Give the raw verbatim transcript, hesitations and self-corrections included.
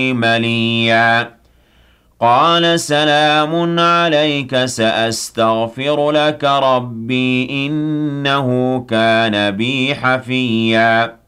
مَلِيًّا قَالَ سَلَامٌ عَلَيْكَ سَأَسْتَغْفِرُ لَكَ رَبِّي إِنَّهُ كَانَ بِي حَفِيًّا